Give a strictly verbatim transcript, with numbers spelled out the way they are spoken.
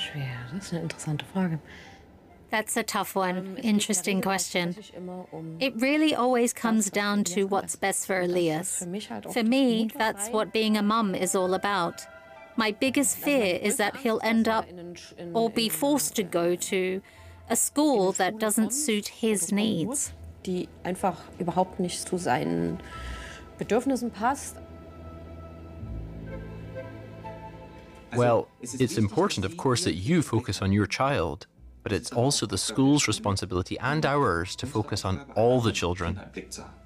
schwer. Das ist eine interessante Frage. That's a tough one. Interesting question. It really always comes down to what's best for Elias. For me, that's what being a mum is all about. My biggest fear is that he'll end up or be forced to go to a school that doesn't suit his needs. Die einfach überhaupt nicht zu seinen Bedürfnissen passt. Well, it's important, of course, that you focus on your child, but it's also the school's responsibility and ours to focus on all the children.